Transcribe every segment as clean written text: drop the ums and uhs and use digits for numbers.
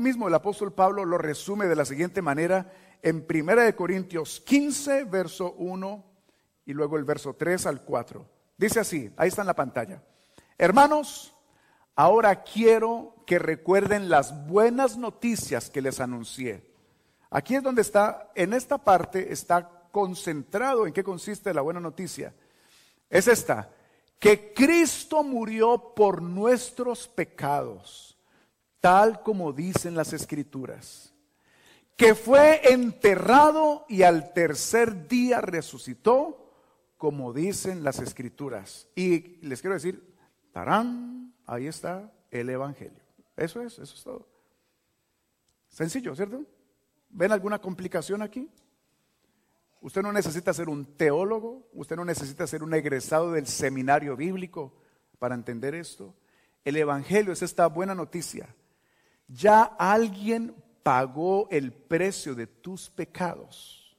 mismo el apóstol Pablo lo resume de la siguiente manera en 1 Corintios 15, verso 1 y luego el verso 3 al 4. Dice así, ahí está en la pantalla. Hermanos, ahora quiero que recuerden las buenas noticias que les anuncié. Aquí es donde está, en esta parte está concentrado en qué consiste la buena noticia. Es esta, que Cristo murió por nuestros pecados, tal como dicen las Escrituras, que fue enterrado y al tercer día resucitó, como dicen las Escrituras. Y les quiero decir, ¡tarán! Ahí está el Evangelio. Eso es todo. Sencillo, ¿cierto? ¿Ven alguna complicación aquí? Usted no necesita ser un teólogo, usted no necesita ser un egresado del seminario bíblico para entender esto. El Evangelio es esta buena noticia. Ya alguien pagó el precio de tus pecados.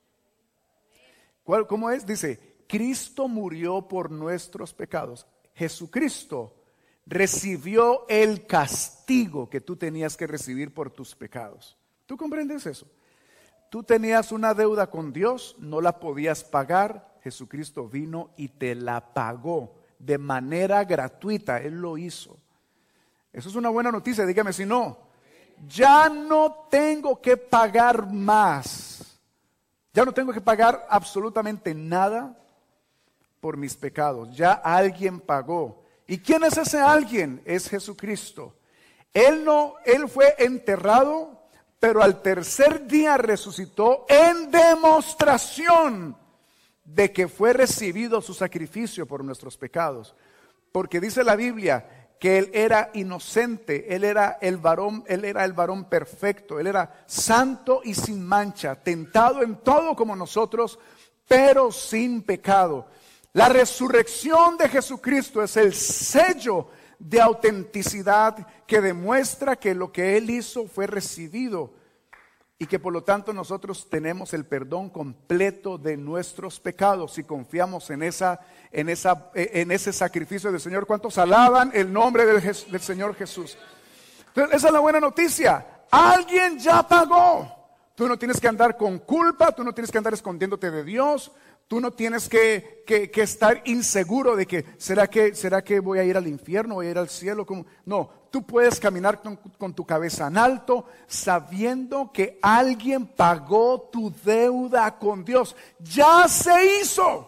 ¿Cómo es? Dice, Cristo murió por nuestros pecados. Jesucristo recibió el castigo que tú tenías que recibir por tus pecados. ¿Tú comprendes eso? Tú tenías una deuda con Dios, no la podías pagar, Jesucristo vino y te la pagó de manera gratuita, Él lo hizo. Eso es una buena noticia, dígame si no. Ya no tengo que pagar más, ya no tengo que pagar absolutamente nada por mis pecados, ya alguien pagó. ¿Y quién es ese alguien? Es Jesucristo. Él fue enterrado, pero al tercer día resucitó en demostración de que fue recibido su sacrificio por nuestros pecados. Porque dice la Biblia que Él era inocente, Él era el varón perfecto, Él era santo y sin mancha, tentado en todo como nosotros, pero sin pecado. La resurrección de Jesucristo es el sello de autenticidad que demuestra que lo que Él hizo fue recibido y que por lo tanto nosotros tenemos el perdón completo de nuestros pecados si confiamos en ese sacrificio del Señor. ¿Cuántos alaban el nombre del Señor Jesús? Entonces, esa es la buena noticia. Alguien ya pagó. Tú no tienes que andar con culpa, tú no tienes que andar escondiéndote de Dios. Tú no tienes que estar inseguro de que ¿será que voy a ir al infierno, voy a ir al cielo? ¿Cómo? No, tú puedes caminar con tu cabeza en alto sabiendo que alguien pagó tu deuda con Dios. Ya se hizo,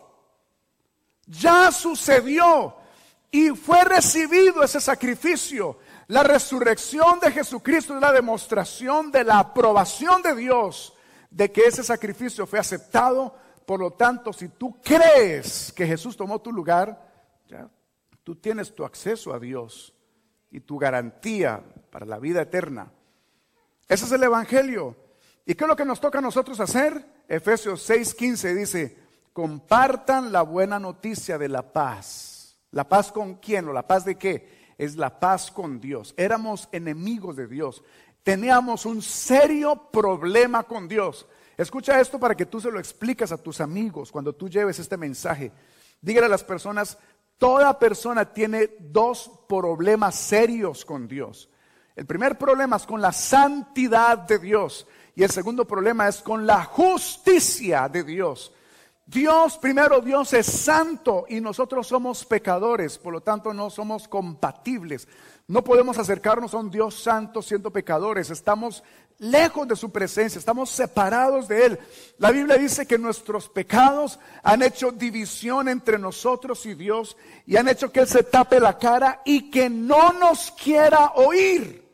ya sucedió y fue recibido ese sacrificio. La resurrección de Jesucristo es la demostración de la aprobación de Dios de que ese sacrificio fue aceptado. Por lo tanto, si tú crees que Jesús tomó tu lugar, ya, tú tienes tu acceso a Dios y tu garantía para la vida eterna. Ese es el Evangelio. ¿Y qué es lo que nos toca a nosotros hacer? Efesios 6:15 dice, compartan la buena noticia de la paz. ¿La paz con quién o la paz de qué? Es la paz con Dios. Éramos enemigos de Dios. Teníamos un serio problema con Dios. Escucha esto para que tú se lo expliques a tus amigos cuando tú lleves este mensaje. Dígale a las personas, toda persona tiene dos problemas serios con Dios. El primer problema es con la santidad de Dios y el segundo problema es con la justicia de Dios. Dios es santo y nosotros somos pecadores, por lo tanto no somos compatibles. No podemos acercarnos a un Dios santo siendo pecadores, estamos lejos de su presencia, estamos separados de Él. La Biblia dice que nuestros pecados han hecho división entre nosotros y Dios y han hecho que Él se tape la cara y que no nos quiera oír.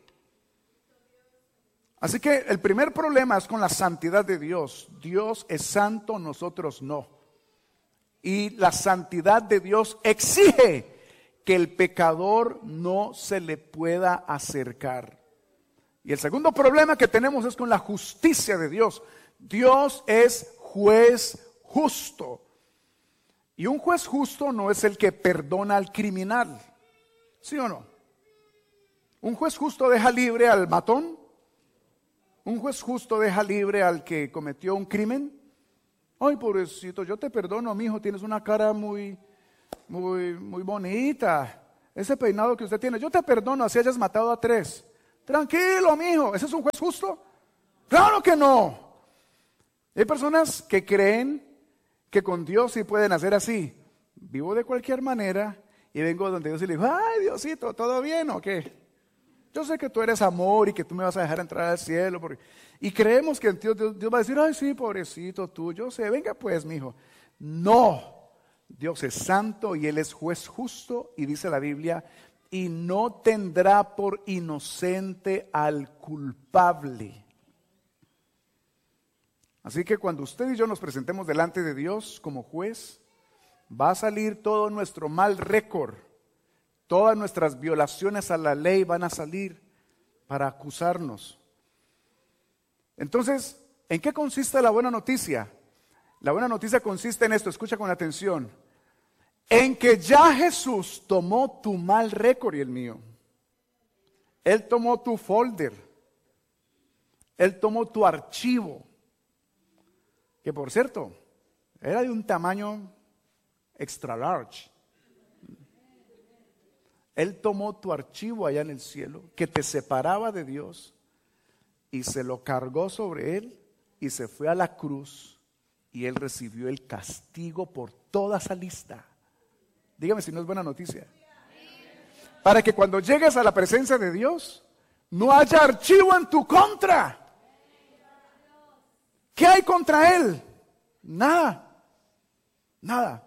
Así que el primer problema es con la santidad de Dios. Dios es santo, nosotros no. Y la santidad de Dios exige que el pecador no se le pueda acercar. Y el segundo problema que tenemos es con la justicia de Dios. Dios es juez justo. Y un juez justo no es el que perdona al criminal. ¿Sí o no? Un juez justo deja libre al matón. Un juez justo deja libre al que cometió un crimen. Ay, pobrecito, yo te perdono, mijo, tienes una cara muy bonita. Ese peinado que usted tiene, yo te perdono, así hayas matado a 3. Tranquilo, mijo, ¿ese es un juez justo? Claro que no. Hay personas que creen que con Dios sí pueden hacer así. Vivo de cualquier manera y vengo donde Dios y le digo, ay, Diosito, ¿todo bien o qué? Yo sé que tú eres amor y que tú me vas a dejar entrar al cielo. Y creemos que Dios va a decir, ay, sí, pobrecito tú, yo sé, venga pues, mijo. No, Dios es santo y Él es juez justo, y dice la Biblia, y no tendrá por inocente al culpable. Así que cuando usted y yo nos presentemos delante de Dios como juez, va a salir todo nuestro mal récord, todas nuestras violaciones a la ley van a salir para acusarnos. Entonces, ¿en qué consiste la buena noticia? La buena noticia consiste en esto, escucha con atención, en que ya Jesús tomó tu mal récord y el mío. Él tomó tu folder, Él tomó tu archivo, que por cierto, era de un tamaño extra large. Él tomó tu archivo allá en el cielo, que te separaba de Dios, y se lo cargó sobre Él, y se fue a la cruz, y Él recibió el castigo por toda esa lista. Dígame si no es buena noticia. Para que cuando llegues a la presencia de Dios, no haya archivo en tu contra. ¿Qué hay contra Él? Nada. Nada.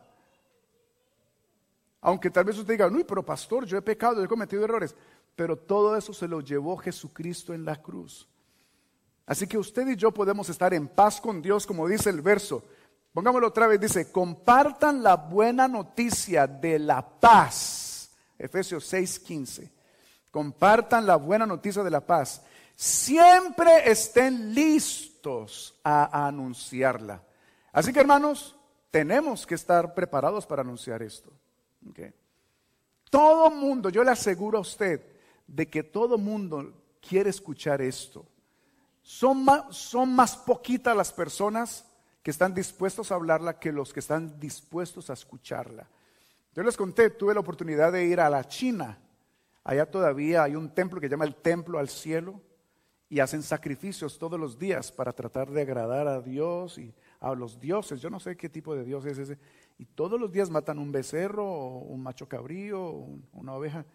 Aunque tal vez usted diga, uy, pero pastor, yo he pecado, yo he cometido errores. Pero todo eso se lo llevó Jesucristo en la cruz. Así que usted y yo podemos estar en paz con Dios, como dice el verso. Pongámoslo otra vez, dice, compartan la buena noticia de la paz. Efesios 6:15. Compartan la buena noticia de la paz. Siempre estén listos a anunciarla. Así que, hermanos, tenemos que estar preparados para anunciar esto. Okay. Todo mundo, yo le aseguro a usted de que todo mundo quiere escuchar esto. Son más poquitas las personas que están dispuestos a hablarla que los que están dispuestos a escucharla. Yo les conté, tuve la oportunidad de ir a la China. Allá todavía hay un templo que se llama el Templo al Cielo y hacen sacrificios todos los días para tratar de agradar a Dios y a los dioses. Yo no sé qué tipo de dios es ese. Y todos los días matan un becerro, o un macho cabrío, o una oveja.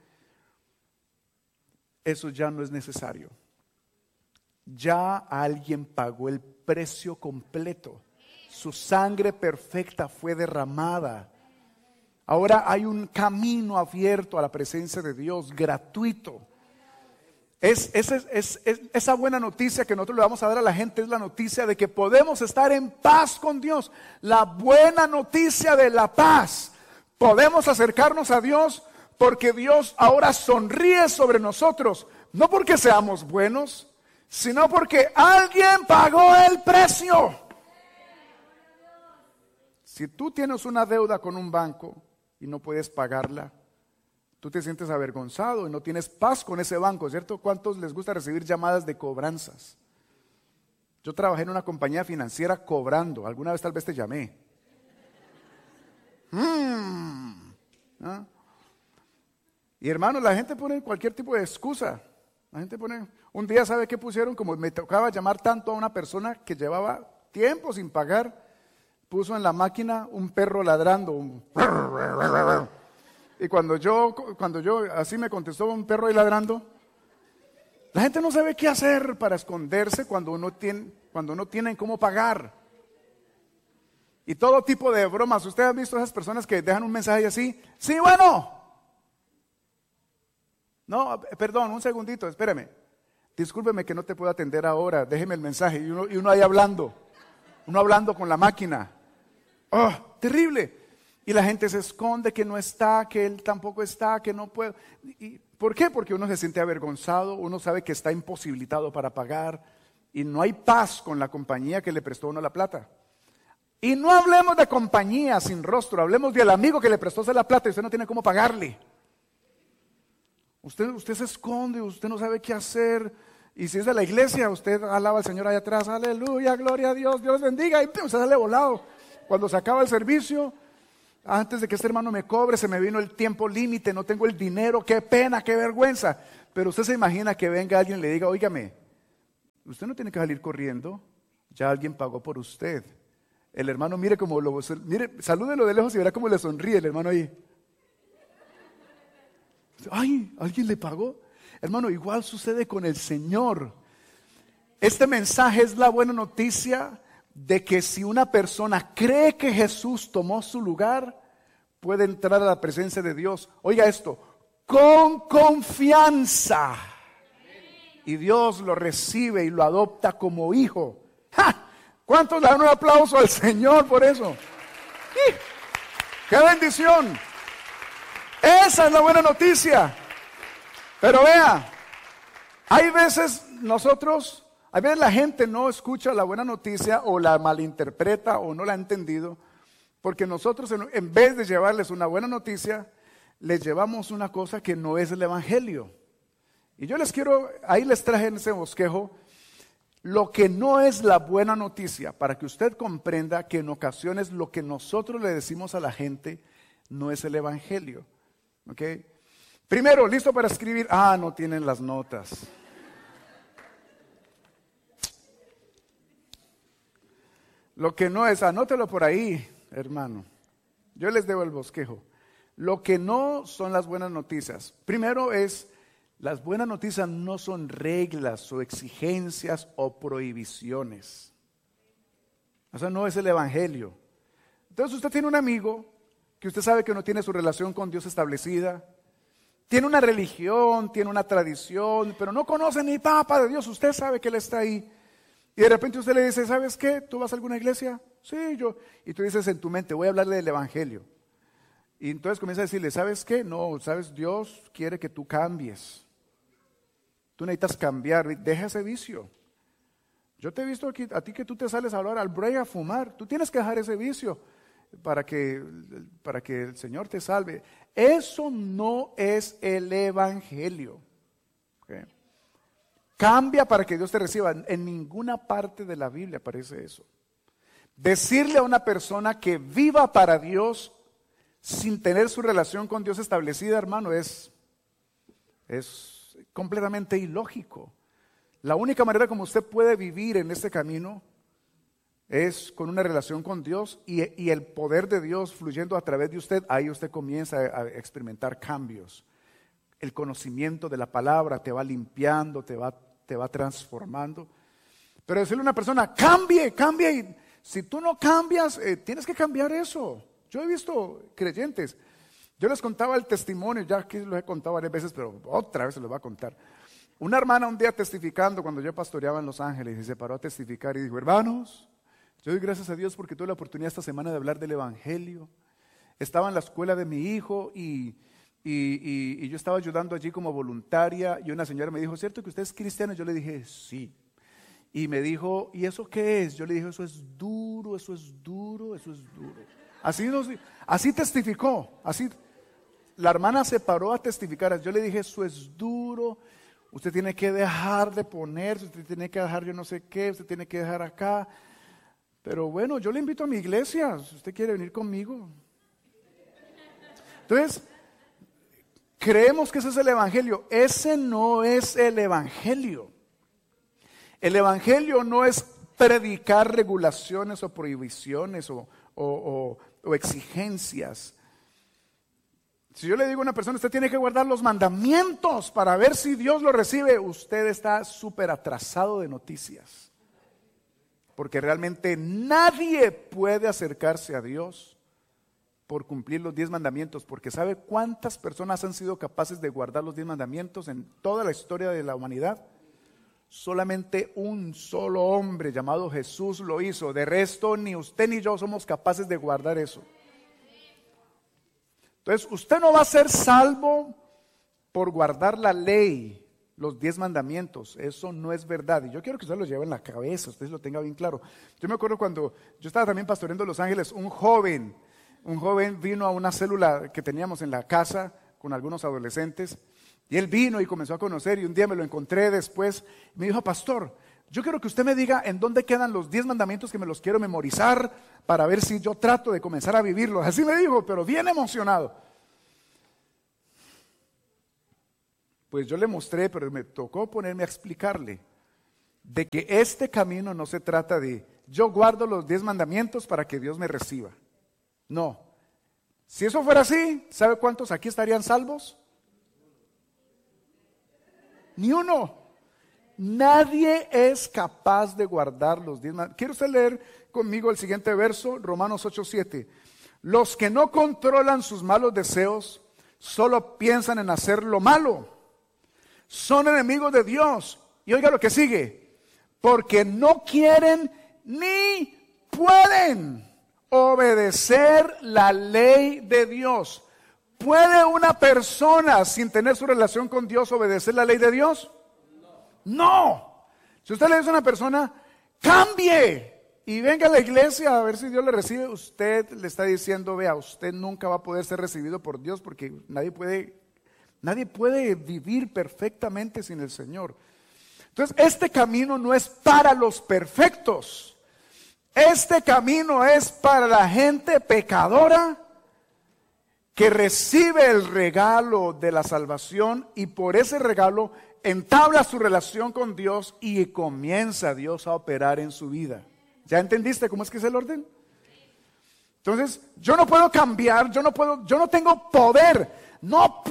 Eso ya no es necesario. Ya alguien pagó el precio completo. Su sangre perfecta fue derramada. Ahora hay un camino abierto a la presencia de Dios, gratuito. Esa buena noticia que nosotros le vamos a dar a la gente es la noticia de que podemos estar en paz con Dios. La buena noticia de la paz. Podemos acercarnos a Dios porque Dios ahora sonríe sobre nosotros. No porque seamos buenos, sino porque alguien pagó el precio. Si tú tienes una deuda con un banco y no puedes pagarla, tú te sientes avergonzado y no tienes paz con ese banco, ¿cierto? ¿Cuántos les gusta recibir llamadas de cobranzas? Yo trabajé en una compañía financiera cobrando. Alguna vez tal vez te llamé. ¿Ah? Y hermanos, la gente pone cualquier tipo de excusa. La gente pone, un día, ¿sabe qué pusieron? Como me tocaba llamar tanto a una persona que llevaba tiempo sin pagar, puso en la máquina un perro ladrando. Y cuando yo, así me contestó un perro ahí ladrando, la gente no sabe qué hacer para esconderse cuando no tienen cómo pagar. Y todo tipo de bromas. ¿Ustedes han visto esas personas que dejan un mensaje así? Sí, bueno. No, perdón, un segundito, espérame. Discúlpeme que no te puedo atender ahora, déjeme el mensaje. Y uno ahí hablando, con la máquina. ¡Oh, terrible! Y la gente se esconde que no está, que él tampoco está, que no puede. ¿Por qué? Porque uno se siente avergonzado, uno sabe que está imposibilitado para pagar y no hay paz con la compañía que le prestó a uno la plata. Y no hablemos de compañía sin rostro, hablemos del amigo que le prestó la plata y usted no tiene cómo pagarle. Usted se esconde, usted no sabe qué hacer. Y si es de la iglesia, usted alaba al Señor allá atrás, aleluya, gloria a Dios, Dios bendiga, y usted sale volado. Cuando se acaba el servicio, Antes de que este hermano me cobre, se me vino el tiempo límite, no tengo el dinero, qué pena, qué vergüenza. Pero usted se imagina que venga alguien y le diga, óigame, usted no tiene que salir corriendo, ya alguien pagó por usted. El hermano mire como mire, salúdelo de lejos y verá cómo le sonríe el hermano ahí. Ay, ¿alguien le pagó? Hermano, igual sucede con el Señor. Este mensaje es la buena noticia de que si una persona cree que Jesús tomó su lugar, puede entrar a la presencia de Dios. Oiga esto, con confianza. Y Dios lo recibe y lo adopta como hijo. ¡Ja! ¿Cuántos le dan un aplauso al Señor por eso? ¡Sí! ¡Qué bendición! Esa es la buena noticia. Pero vea, hay veces la gente no escucha la buena noticia o la malinterpreta o no la ha entendido, porque nosotros en vez de llevarles una buena noticia, les llevamos una cosa que no es el evangelio. Y yo ahí les traje en ese bosquejo lo que no es la buena noticia, para que usted comprenda que en ocasiones lo que nosotros le decimos a la gente no es el evangelio. ¿Ok? Primero, ¿listo para escribir? No tienen las notas. Lo que no es, anótelo por ahí, hermano. Yo les debo el bosquejo. Lo que no son las buenas noticias. Primero las buenas noticias no son reglas o exigencias o prohibiciones. O sea, no es el evangelio. Entonces usted tiene un amigo que usted sabe que no tiene su relación con Dios establecida. Tiene una religión, tiene una tradición, pero no conoce ni papa de Dios. Usted sabe que Él está ahí. Y de repente usted le dice, ¿sabes qué? ¿Tú vas a alguna iglesia? Sí, yo. Y tú dices en tu mente, voy a hablarle del evangelio. Y entonces comienza a decirle, ¿sabes qué? No, ¿sabes? Dios quiere que tú cambies. Tú necesitas cambiar, deja ese vicio. Yo te he visto aquí, a ti que tú te sales a hablar al break a fumar. Tú tienes que dejar ese vicio para que el Señor te salve. Eso no es el evangelio. ¿Okay? Cambia para que Dios te reciba. En ninguna parte de la Biblia aparece eso. Decirle a una persona que viva para Dios sin tener su relación con Dios establecida, hermano, es completamente ilógico. La única manera como usted puede vivir en este camino es con una relación con Dios y el poder de Dios fluyendo a través de usted. Ahí usted comienza a experimentar cambios. El conocimiento de la palabra te va limpiando, te va transformando. Pero decirle a una persona, cambie, y si tú no cambias, tienes que cambiar eso. Yo he visto creyentes, yo les contaba el testimonio, ya que lo he contado varias veces, pero otra vez se los voy a contar. Una hermana un día testificando, cuando yo pastoreaba en Los Ángeles, y se paró a testificar y dijo, hermanos, yo doy gracias a Dios porque tuve la oportunidad esta semana de hablar del evangelio. Estaba en la escuela de mi hijo y yo estaba ayudando allí como voluntaria y una señora me dijo, ¿cierto que usted es cristiano? Yo le dije, sí. Y me dijo, ¿y eso qué es? Yo le dije, eso es duro, eso es duro, eso es duro. Así testificó, así. La hermana se paró a testificar. Yo le dije, eso es duro, usted tiene que dejar de ponerse, usted tiene que dejar yo no sé qué, usted tiene que dejar acá. Pero bueno, yo le invito a mi iglesia, si usted quiere venir conmigo. Entonces, creemos que ese es el evangelio. Ese no es el evangelio. El evangelio no es predicar regulaciones o prohibiciones o exigencias. Si yo le digo a una persona, usted tiene que guardar los mandamientos para ver si Dios lo recibe, usted está súper atrasado de noticias. Porque realmente nadie puede acercarse a Dios por cumplir los 10 mandamientos, porque ¿sabe cuántas personas han sido capaces de guardar los 10 mandamientos en toda la historia de la humanidad? Solamente un solo hombre llamado Jesús lo hizo. De resto, ni usted ni yo somos capaces de guardar eso. Entonces, usted no va a ser salvo por guardar la ley, los 10 mandamientos. Eso no es verdad. Y yo quiero que usted lo lleve en la cabeza, usted lo tenga bien claro. Yo me acuerdo cuando yo estaba también pastoreando en Los Ángeles, un joven vino a una célula que teníamos en la casa con algunos adolescentes. Y él vino y comenzó a conocer y un día me lo encontré después y me dijo, pastor, Yo quiero que usted me diga en dónde quedan los 10 mandamientos que me los quiero memorizar para ver si yo trato de comenzar a vivirlos. Así me dijo, pero bien emocionado. Pues yo le mostré, pero me tocó ponerme a explicarle de que este camino no se trata de yo guardo los 10 mandamientos para que Dios me reciba. No. Si eso fuera así, ¿sabe cuántos aquí estarían salvos? Ni uno. Nadie es capaz de guardar los 10 mandamientos. ¿Quiere usted leer conmigo el siguiente verso? Romanos 8:7. Los que no controlan sus malos deseos, solo piensan en hacer lo malo. Son enemigos de Dios. Y oiga lo que sigue. Porque no quieren ni pueden obedecer la ley de Dios. ¿Puede una persona sin tener su relación con Dios obedecer la ley de Dios? No. Si usted le dice a una persona, cambie y venga a la iglesia a ver si Dios le recibe, usted le está diciendo, vea, usted nunca va a poder ser recibido por Dios porque nadie puede vivir perfectamente sin el Señor. Entonces, este camino no es para los perfectos. Este camino es para la gente pecadora que recibe el regalo de la salvación y por ese regalo entabla su relación con Dios y comienza Dios a operar en su vida. ¿Ya entendiste cómo es que es el orden? Entonces, yo no puedo cambiar, yo no tengo poder, no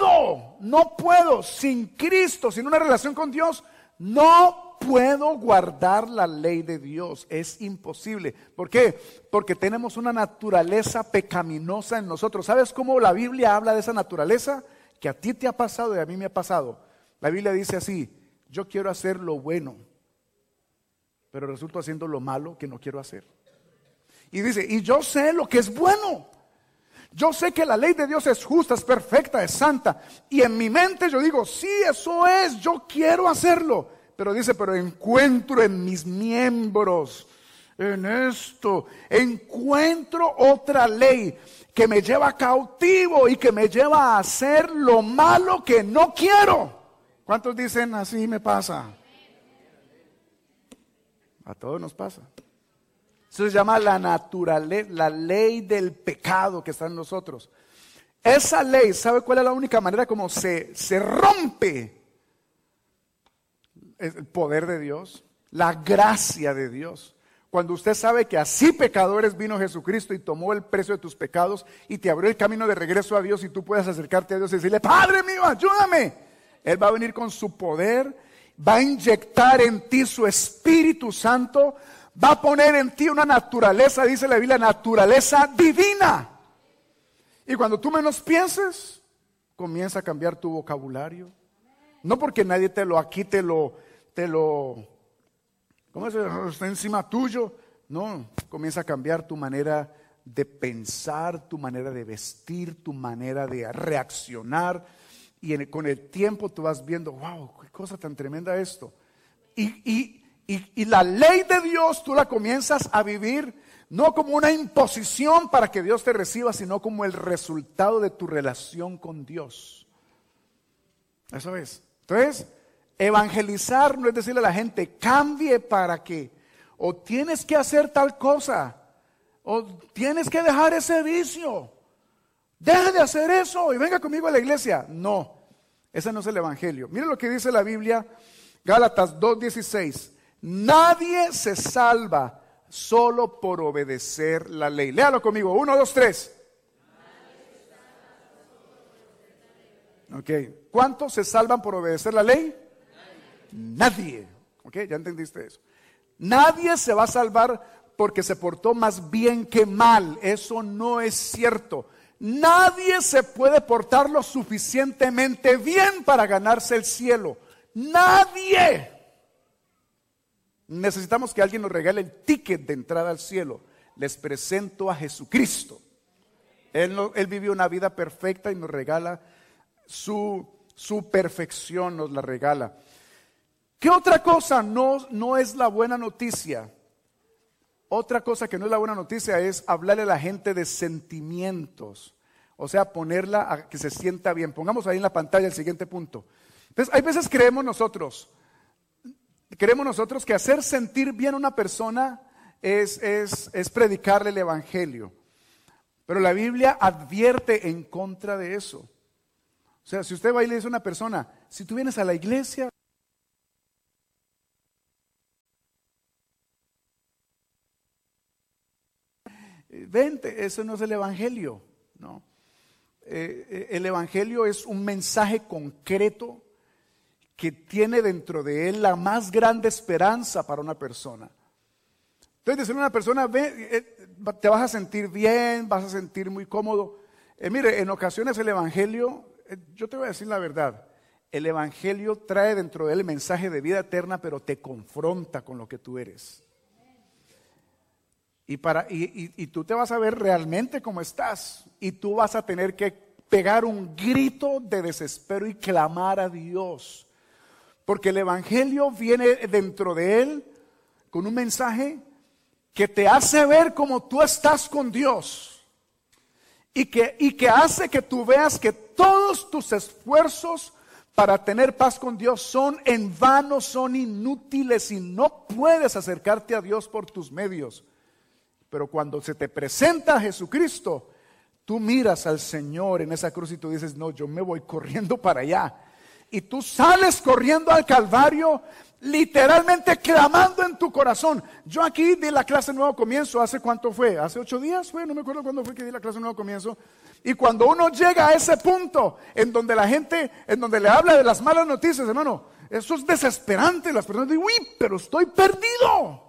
puedo, sin Cristo, sin una relación con Dios, no puedo guardar la ley de Dios, es imposible. ¿Por qué? Porque tenemos una naturaleza pecaminosa en nosotros. ¿Sabes cómo la Biblia habla de esa naturaleza? Que a ti te ha pasado y a mí me ha pasado. La Biblia dice así, yo quiero hacer lo bueno, pero resulto haciendo lo malo que no quiero hacer. Y dice, y yo sé lo que es bueno. Yo sé que la ley de Dios es justa, es perfecta, es santa. Y en mi mente yo digo, sí, eso es, yo quiero hacerlo. Pero dice, pero encuentro en mis miembros, en esto, encuentro otra ley que me lleva cautivo y que me lleva a hacer lo malo que no quiero. ¿Cuántos dicen, así me pasa? A todos nos pasa. Eso se llama la naturaleza, la ley del pecado que está en nosotros. Esa ley, ¿sabe cuál es la única manera como se rompe el poder de Dios? La gracia de Dios. Cuando usted sabe que así pecadores vino Jesucristo y tomó el precio de tus pecados y te abrió el camino de regreso a Dios y tú puedes acercarte a Dios y decirle, Padre mío, ayúdame. Él va a venir con su poder, va a inyectar en ti su Espíritu Santo, va a poner en ti una naturaleza, dice la Biblia, naturaleza divina. Y cuando tú menos pienses, comienza a cambiar tu vocabulario. No porque nadie te lo, ¿cómo se dice? Está encima tuyo. No, comienza a cambiar tu manera de pensar, tu manera de vestir, tu manera de reaccionar. Y con el tiempo tú vas viendo, wow, qué cosa tan tremenda esto. Y la ley de Dios tú la comienzas a vivir no como una imposición para que Dios te reciba, sino como el resultado de tu relación con Dios. Eso es. Entonces, evangelizar no es decirle a la gente, cambie para que, o tienes que hacer tal cosa, o tienes que dejar ese vicio. Deja de hacer eso y venga conmigo a la iglesia. No, ese no es el evangelio. Mire lo que dice la Biblia, Gálatas 2:16. Nadie se salva solo por obedecer la ley. Léalo conmigo, 1, 2, 3. Ok, ¿cuántos se salvan por obedecer la ley? Nadie. Ok, ya entendiste eso. Nadie se va a salvar porque se portó más bien que mal. Eso no es cierto. Nadie se puede portar lo suficientemente bien para ganarse el cielo. Nadie. Necesitamos que alguien nos regale el ticket de entrada al cielo. Les presento a Jesucristo. Él vivió una vida perfecta y nos regala su perfección, nos la regala. ¿Qué otra cosa no es la buena noticia? Otra cosa que no es la buena noticia es hablarle a la gente de sentimientos. O sea, ponerla a que se sienta bien. Pongamos ahí en la pantalla el siguiente punto. Entonces, hay veces creemos nosotros, creemos nosotros que hacer sentir bien a una persona es predicarle el evangelio. Pero la Biblia advierte en contra de eso. O sea, si usted va y le dice a una persona, si tú vienes a la iglesia, vente, eso no es el evangelio, ¿no? El evangelio es un mensaje concreto que tiene dentro de él la más grande esperanza para una persona. Entonces, decirle a una persona, te vas a sentir bien, vas a sentir muy cómodo. Mire, en ocasiones el evangelio, yo te voy a decir la verdad, el evangelio trae dentro de él el mensaje de vida eterna, pero te confronta con lo que tú eres. Y tú te vas a ver realmente como estás, y tú vas a tener que pegar un grito de desespero y clamar a Dios, porque el evangelio viene dentro de él con un mensaje que te hace ver como tú estás con Dios, y que hace que tú veas que todos tus esfuerzos para tener paz con Dios son en vano, son inútiles, y no puedes acercarte a Dios por tus medios. Pero cuando se te presenta a Jesucristo, tú miras al Señor en esa cruz y tú dices, no, yo me voy corriendo para allá. Y tú sales corriendo al Calvario, literalmente clamando en tu corazón. Yo aquí di la clase Nuevo Comienzo, ¿hace cuánto fue? ¿Hace 8 días fue? No me acuerdo cuándo fue que di la clase Nuevo Comienzo. Y cuando uno llega a ese punto en donde la gente, en donde le habla de las malas noticias, hermano, eso es desesperante. Las personas dicen, uy, pero estoy perdido.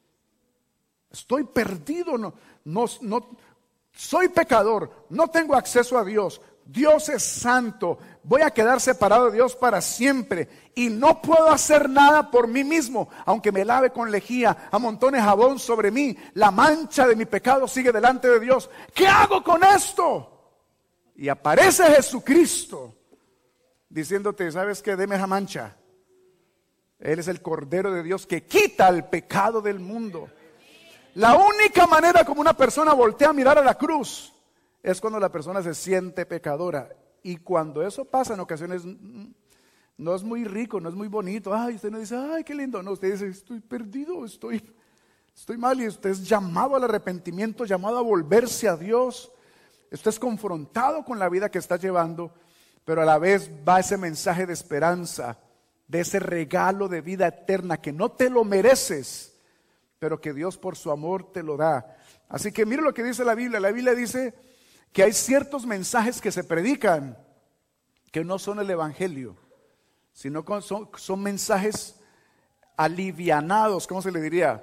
Estoy perdido, no, soy pecador, no tengo acceso a Dios. Dios es santo, voy a quedar separado de Dios para siempre y no puedo hacer nada por mí mismo, aunque me lave con lejía, amontone jabón sobre mí, la mancha de mi pecado sigue delante de Dios. ¿Qué hago con esto? Y aparece Jesucristo diciéndote, ¿sabes qué? Deme esa mancha. Él es el Cordero de Dios que quita el pecado del mundo. La única manera como una persona voltea a mirar a la cruz es cuando la persona se siente pecadora. Y cuando eso pasa en ocasiones no es muy rico, no es muy bonito. Ay, usted no dice, ay, qué lindo. No, usted dice, estoy perdido, estoy mal. Y usted es llamado al arrepentimiento, llamado a volverse a Dios. Usted es confrontado con la vida que está llevando, pero a la vez va ese mensaje de esperanza, de ese regalo de vida eterna que no te lo mereces, pero que Dios por su amor te lo da. Así que mire lo que dice la Biblia. La Biblia dice que hay ciertos mensajes que se predican que no son el evangelio, sino que son mensajes alivianados, ¿cómo se le diría?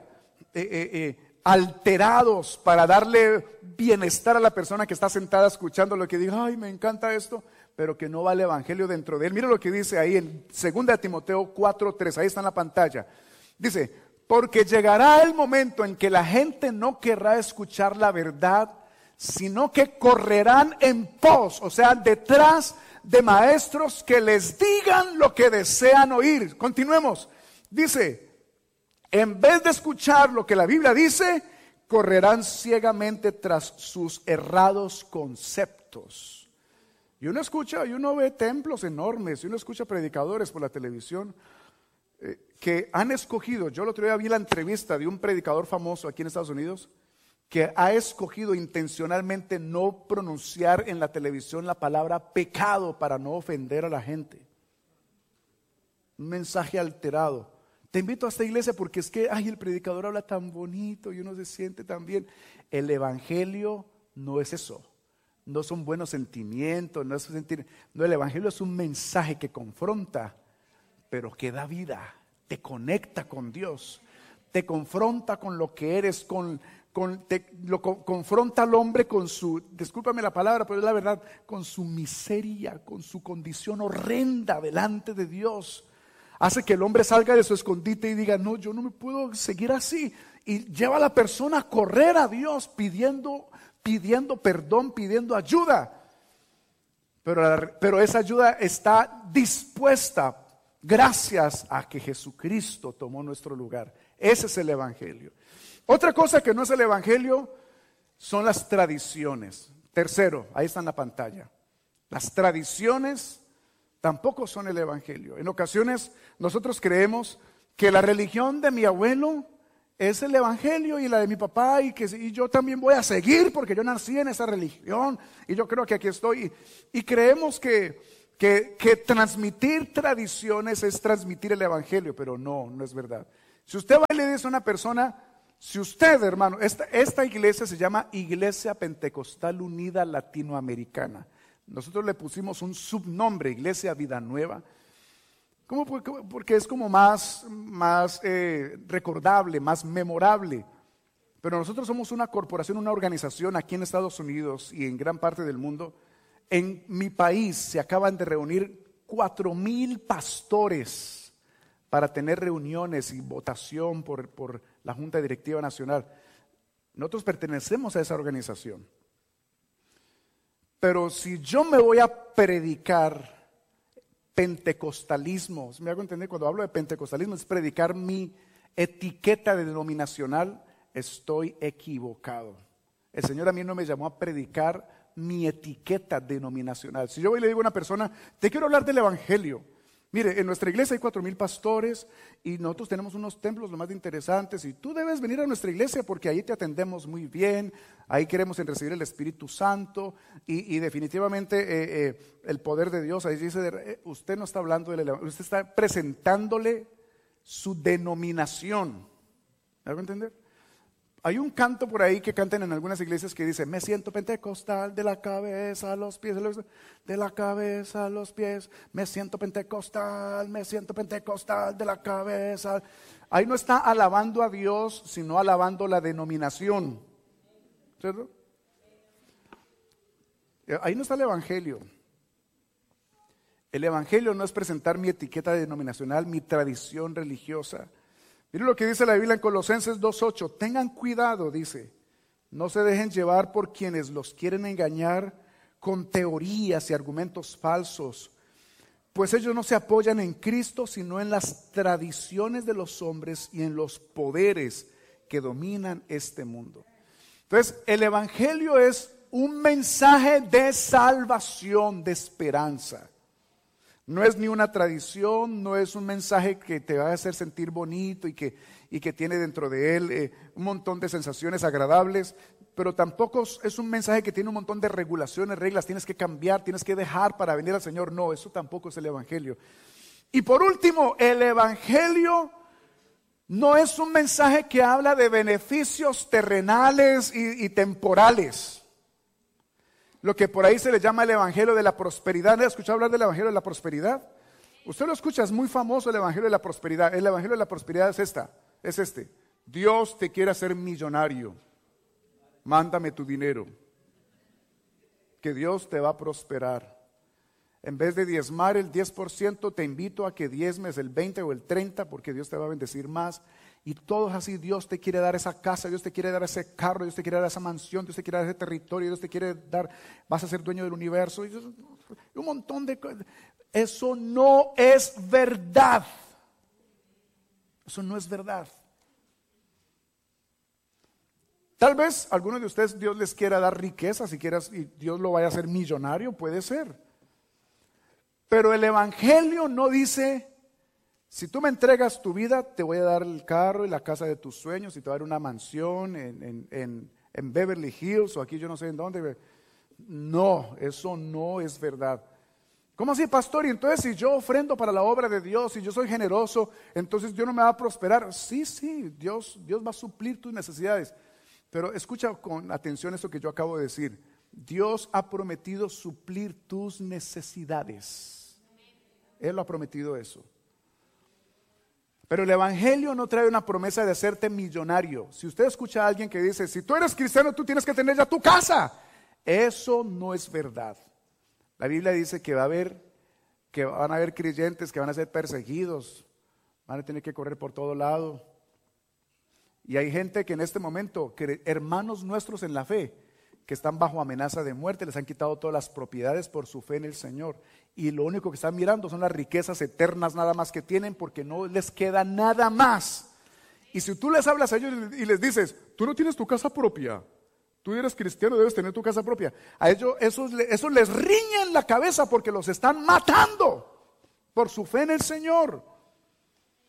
Alterados para darle bienestar a la persona que está sentada escuchando lo que diga, ay, me encanta esto, pero que no va el evangelio dentro de él. Mire lo que dice ahí en 2 Timoteo 4:3, ahí está en la pantalla. Dice, porque llegará el momento en que la gente no querrá escuchar la verdad, sino que correrán en pos, o sea, detrás de maestros que les digan lo que desean oír. Continuemos. Dice, en vez de escuchar lo que la Biblia dice, correrán ciegamente tras sus errados conceptos. Y uno escucha, y uno ve templos enormes, y uno escucha predicadores por la televisión, que han escogido, yo el otro día vi la entrevista de un predicador famoso aquí en Estados Unidos, que ha escogido intencionalmente no pronunciar en la televisión la palabra pecado para no ofender a la gente. Un mensaje alterado. Te invito a esta iglesia porque es que, ay, el predicador habla tan bonito y uno se siente tan bien. El evangelio no es eso. No son buenos sentimientos, no es sentir. No, el evangelio es un mensaje que confronta, pero que da vida, te conecta con Dios, te confronta con lo que eres, confronta al hombre con su, discúlpame la palabra, pero es la verdad, con su miseria, con su condición horrenda delante de Dios. Hace que el hombre salga de su escondite y diga, no, yo no me puedo seguir así. Y lleva a la persona a correr a Dios pidiendo perdón, pidiendo ayuda. Pero esa ayuda está dispuesta gracias a que Jesucristo tomó nuestro lugar. Ese es el evangelio. Otra cosa que no es el evangelio son las tradiciones. Tercero, ahí está en la pantalla. Las tradiciones tampoco son el evangelio. En ocasiones nosotros creemos que la religión de mi abuelo es el evangelio y la de mi papá y yo también voy a seguir porque yo nací en esa religión y yo creo que aquí estoy. Y creemos que transmitir tradiciones es transmitir el evangelio, pero no es verdad. Si usted va y le dice a una persona, si usted, hermano, esta iglesia se llama Iglesia Pentecostal Unida Latinoamericana. Nosotros le pusimos un subnombre, Iglesia Vida Nueva. ¿Cómo? Porque es como más recordable, más memorable. Pero nosotros somos una corporación, una organización aquí en Estados Unidos y en gran parte del mundo. En mi país se acaban de reunir 4,000 pastores para tener reuniones y votación por la Junta Directiva Nacional. Nosotros pertenecemos a esa organización. Pero si yo me voy a predicar pentecostalismo, ¿me hago entender? Cuando hablo de pentecostalismo es predicar mi etiqueta denominacional, estoy equivocado. El Señor a mí no me llamó a predicar mi etiqueta denominacional. Si yo voy y le digo a una persona, te quiero hablar del evangelio. Mire, en nuestra iglesia hay 4,000 pastores y nosotros tenemos unos templos lo más interesantes y tú debes venir a nuestra iglesia porque ahí te atendemos muy bien, ahí queremos recibir el Espíritu Santo y definitivamente el poder de Dios. Ahí dice, usted no está hablando del evangelio, usted está presentándole su denominación. ¿Me hago entender? Hay un canto por ahí que cantan en algunas iglesias que dice, me siento pentecostal de la cabeza a los pies, de la cabeza a los pies, me siento pentecostal de la cabeza. Ahí no está alabando a Dios, sino alabando la denominación. ¿Cierto? Ahí no está el evangelio. El evangelio no es presentar mi etiqueta denominacional, mi tradición religiosa. Miren lo que dice la Biblia en Colosenses 2:8. Tengan cuidado, dice, no se dejen llevar por quienes los quieren engañar con teorías y argumentos falsos, pues ellos no se apoyan en Cristo, sino en las tradiciones de los hombres y en los poderes que dominan este mundo. Entonces, el evangelio es un mensaje de salvación, de esperanza. No es ni una tradición, no es un mensaje que te va a hacer sentir bonito y que tiene dentro de él un montón de sensaciones agradables, pero tampoco es un mensaje que tiene un montón de regulaciones, reglas, tienes que cambiar, tienes que dejar para venir al Señor. No, eso tampoco es el evangelio. Y por último, el evangelio no es un mensaje que habla de beneficios terrenales y temporales. Lo que por ahí se le llama el evangelio de la prosperidad. ¿Le has escuchado hablar del evangelio de la prosperidad? Usted lo escucha, es muy famoso el evangelio de la prosperidad. El evangelio de la prosperidad es este. Dios te quiere hacer millonario. Mándame tu dinero. Que Dios te va a prosperar. En vez de diezmar el 10%, te invito a que diezmes el 20 o el 30 porque Dios te va a bendecir más. Y todo es así, Dios te quiere dar esa casa, Dios te quiere dar ese carro, Dios te quiere dar esa mansión, Dios te quiere dar ese territorio, Dios te quiere dar, vas a ser dueño del universo. Y un montón de cosas. Eso no es verdad. Eso no es verdad. Tal vez algunos de ustedes Dios les quiera dar riqueza, si quieras, y Dios lo vaya a hacer millonario, puede ser. Pero el evangelio no dice, si tú me entregas tu vida, te voy a dar el carro y la casa de tus sueños y te voy a dar una mansión en Beverly Hills o aquí yo no sé en dónde. No, eso no es verdad. ¿Cómo así, pastor? Y entonces si yo ofrendo para la obra de Dios y yo soy generoso, entonces Dios no me va a prosperar. Sí, Dios va a suplir tus necesidades. Pero escucha con atención esto que yo acabo de decir. Dios ha prometido suplir tus necesidades. Él lo ha prometido eso. Pero el evangelio no trae una promesa de hacerte millonario. Si usted escucha a alguien que dice, si tú eres cristiano, tú tienes que tener ya tu casa. Eso no es verdad. La Biblia dice que van a haber creyentes que van a ser perseguidos, van a tener que correr por todo lado. Y hay gente que en este momento, hermanos nuestros en la fe, que están bajo amenaza de muerte, les han quitado todas las propiedades por su fe en el Señor. Y lo único que están mirando son las riquezas eternas nada más que tienen, porque no les queda nada más. Y si tú les hablas a ellos y les dices, tú no tienes tu casa propia, tú eres cristiano, debes tener tu casa propia, a ellos eso les riña en la cabeza porque los están matando por su fe en el Señor.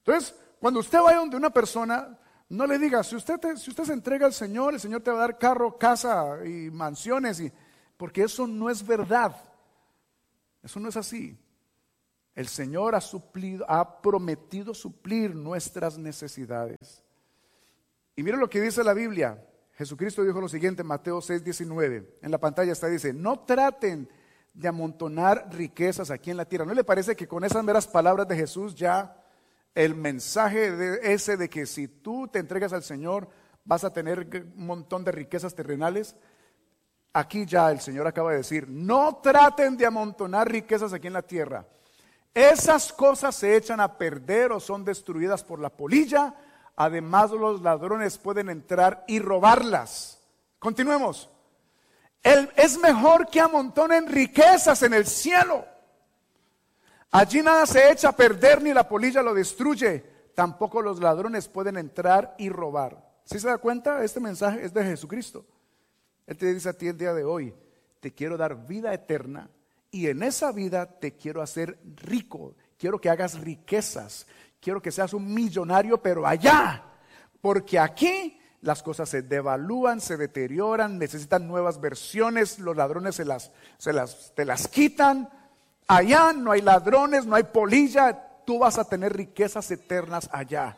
Entonces, cuando usted vaya donde una persona, no le diga, si usted se entrega al Señor, el Señor te va a dar carro, casa y mansiones, porque eso no es verdad. Eso no es así. El Señor ha prometido suplir nuestras necesidades. Y mire lo que dice la Biblia. Jesucristo dijo lo siguiente en Mateo 6:19. En la pantalla está, dice, no traten de amontonar riquezas aquí en la tierra. ¿No le parece que con esas meras palabras de Jesús ya el mensaje de que si tú te entregas al Señor vas a tener un montón de riquezas terrenales? Aquí ya el Señor acaba de decir, no traten de amontonar riquezas aquí en la tierra. Esas cosas se echan a perder o son destruidas por la polilla. Además, los ladrones pueden entrar y robarlas. Continuemos. Es mejor que amontonen riquezas en el cielo. Allí nada se echa a perder ni la polilla lo destruye. Tampoco los ladrones pueden entrar y robar. ¿Sí se da cuenta? Este mensaje es de Jesucristo. Él te dice a ti el día de hoy, te quiero dar vida eterna y en esa vida te quiero hacer rico. Quiero que hagas riquezas. Quiero que seas un millonario, pero allá. Porque aquí las cosas se devalúan, se deterioran, necesitan nuevas versiones, los ladrones te las quitan. Allá no hay ladrones, no hay polilla, tú vas a tener riquezas eternas allá.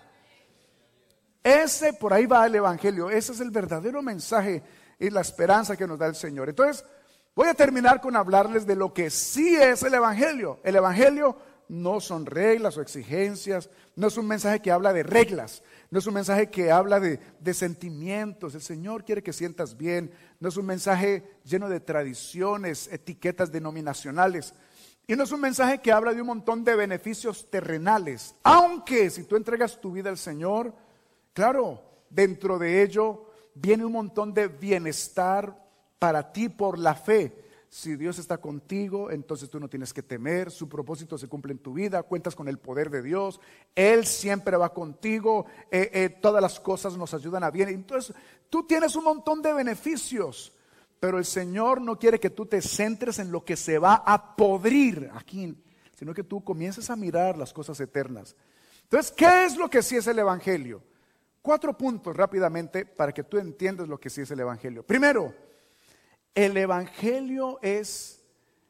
Por ahí va el evangelio, ese es el verdadero mensaje y la esperanza que nos da el Señor. Entonces, voy a terminar con hablarles de lo que sí es el evangelio. El evangelio no son reglas o exigencias, no es un mensaje que habla de reglas, no es un mensaje que habla de sentimientos. El Señor quiere que sientas bien, no es un mensaje lleno de tradiciones, etiquetas denominacionales, y no es un mensaje que habla de un montón de beneficios terrenales, aunque si tú entregas tu vida al Señor, claro, dentro de ello viene un montón de bienestar para ti por la fe. Si Dios está contigo, entonces tú no tienes que temer, su propósito se cumple en tu vida, cuentas con el poder de Dios, Él siempre va contigo, todas las cosas nos ayudan a bien. Entonces tú tienes un montón de beneficios, pero el Señor no quiere que tú te centres en lo que se va a podrir aquí, sino que tú comiences a mirar las cosas eternas. Entonces, ¿qué es lo que sí es el evangelio? 4 puntos rápidamente para que tú entiendas lo que sí es el evangelio. Primero, el evangelio es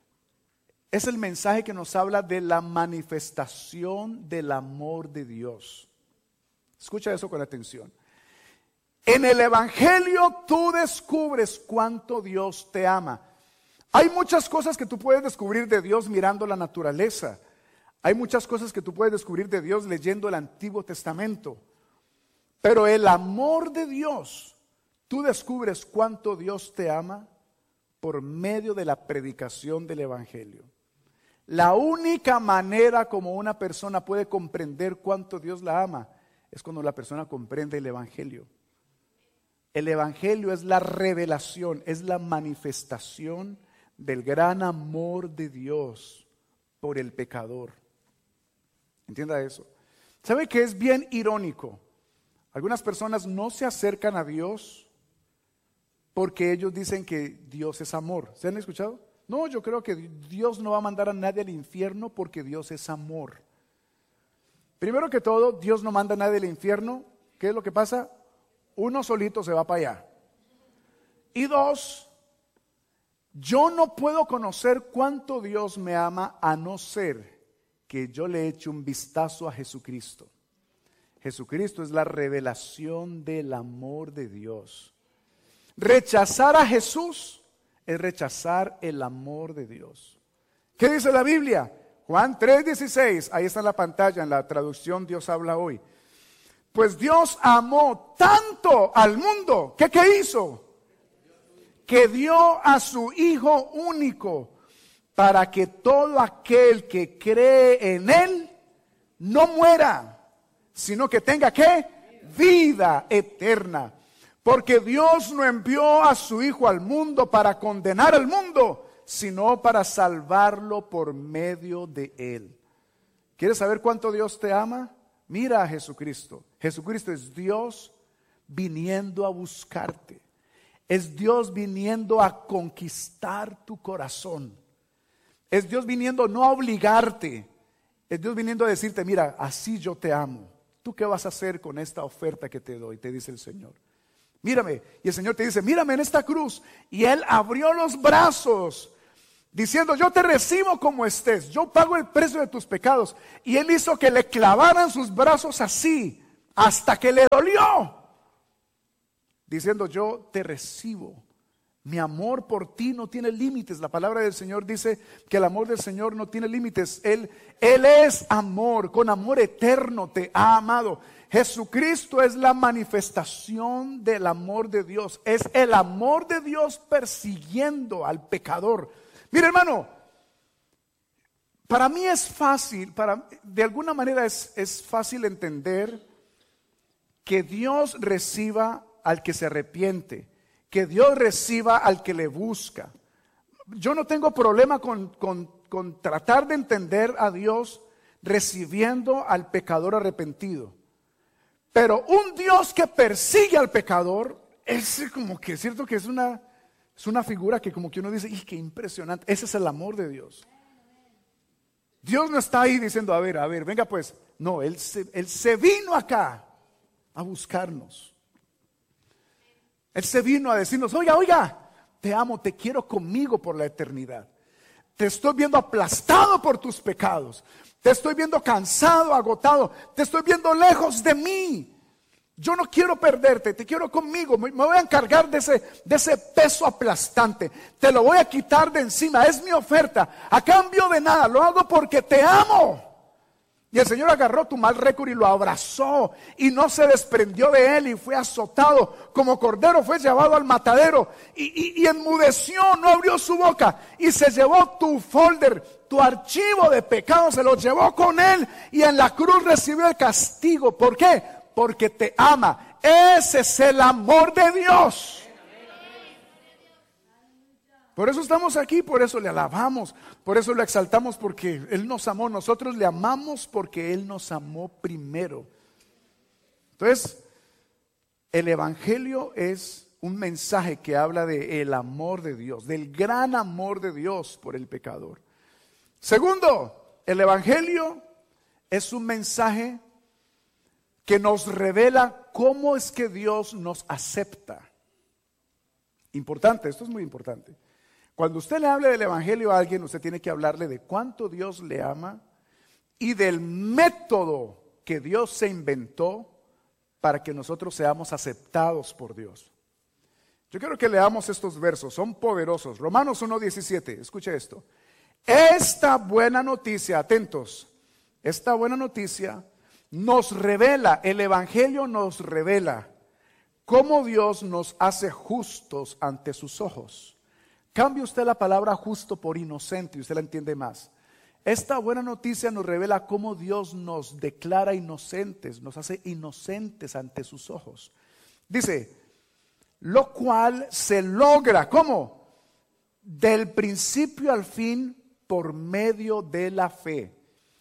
el mensaje que nos habla de la manifestación del amor de Dios. Escucha eso con atención. En el evangelio tú descubres cuánto Dios te ama. Hay muchas cosas que tú puedes descubrir de Dios mirando la naturaleza. Hay muchas cosas que tú puedes descubrir de Dios leyendo el Antiguo Testamento. Pero el amor de Dios, tú descubres cuánto Dios te ama por medio de la predicación del evangelio. La única manera como una persona puede comprender cuánto Dios la ama es cuando la persona comprende el evangelio. El evangelio es la revelación, es la manifestación del gran amor de Dios por el pecador. Entienda eso. ¿Sabe que es bien irónico? Algunas personas no se acercan a Dios porque ellos dicen que Dios es amor. ¿Se han escuchado? No, yo creo que Dios no va a mandar a nadie al infierno porque Dios es amor. Primero que todo, Dios no manda a nadie al infierno. ¿Qué es lo que pasa? Uno solito se va para allá. Y 2, yo no puedo conocer cuánto Dios me ama a no ser que yo le eche un vistazo a Jesucristo. Jesucristo es la revelación del amor de Dios. Rechazar a Jesús es rechazar el amor de Dios. ¿Qué dice la Biblia? Juan 3:16, ahí está en la pantalla, en la traducción Dios habla hoy. Pues Dios amó tanto al mundo, ¿qué hizo? Que dio a su Hijo único para que todo aquel que cree en Él no muera, sino que tenga ¿qué? Vida eterna. Porque Dios no envió a su Hijo al mundo para condenar al mundo, sino para salvarlo por medio de Él. ¿Quieres saber cuánto Dios te ama? Mira a Jesucristo. Jesucristo es Dios viniendo a buscarte. Es Dios viniendo a conquistar tu corazón. Es Dios viniendo no a obligarte. Es Dios viniendo a decirte, mira, así yo te amo. ¿Tú qué vas a hacer con esta oferta que te doy? Te dice el Señor. Mírame. Y el Señor te dice, mírame en esta cruz. Y Él abrió los brazos, diciendo, yo te recibo como estés. Yo pago el precio de tus pecados. Y Él hizo que le clavaran sus brazos así, hasta que le dolió. Diciendo, yo te recibo. Mi amor por ti no tiene límites. La palabra del Señor dice que el amor del Señor no tiene límites. Él es amor, con amor eterno te ha amado. Jesucristo es la manifestación del amor de Dios. Es el amor de Dios persiguiendo al pecador. Mire, hermano, para mí es fácil, de alguna manera es fácil entender que Dios reciba al que se arrepiente, que Dios reciba al que le busca. Yo no tengo problema con tratar de entender a Dios recibiendo al pecador arrepentido. Pero un Dios que persigue al pecador, es como que es cierto que es una figura que como que uno dice, ¡y qué impresionante! Ese es el amor de Dios. Dios no está ahí diciendo, a ver, venga pues. No, Él se vino acá a buscarnos. Él se vino a decirnos, oiga, te amo, te quiero conmigo por la eternidad. Te estoy viendo aplastado por tus pecados. Te estoy viendo cansado, agotado. Te estoy viendo lejos de mí. Yo no quiero perderte, te quiero conmigo. Me voy a encargar de ese peso aplastante. Te lo voy a quitar de encima. Es mi oferta. A cambio de nada, lo hago porque te amo. Y el Señor agarró tu mal récord y lo abrazó y no se desprendió de él y fue azotado como cordero, fue llevado al matadero y enmudeció, no abrió su boca y se llevó tu folder, tu archivo de pecado, se lo llevó con él y en la cruz recibió el castigo. ¿Por qué? Porque te ama. Ese es el amor de Dios. Por eso estamos aquí, por eso le alabamos, por eso le exaltamos, porque Él nos amó. Nosotros le amamos porque Él nos amó primero. Entonces, el Evangelio es un mensaje que habla del amor de Dios, del gran amor de Dios por el pecador. Segundo, el Evangelio es un mensaje que nos revela cómo es que Dios nos acepta. Importante, esto es muy importante. Cuando usted le hable del Evangelio a alguien, usted tiene que hablarle de cuánto Dios le ama y del método que Dios se inventó para que nosotros seamos aceptados por Dios. Yo quiero que leamos estos versos, son poderosos. Romanos 1:17, escuche esto. Esta buena noticia, atentos, esta buena noticia nos revela, el Evangelio nos revela cómo Dios nos hace justos ante sus ojos. Cambie usted la palabra justo por inocente y usted la entiende más. Esta buena noticia nos revela cómo Dios nos declara inocentes, nos hace inocentes ante sus ojos. Dice, lo cual se logra, ¿cómo? Del principio al fin por medio de la fe.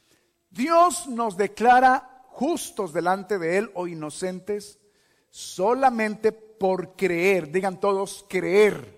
Dios nos declara justos delante de Él o inocentes solamente por creer. Digan todos, creer.